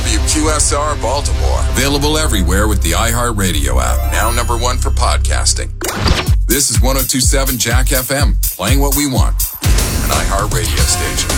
WQSR Baltimore. Available everywhere with the iHeartRadio app. Now #1 for podcasting. This is 102.7 Jack FM, playing what we want. An iHeartRadio station.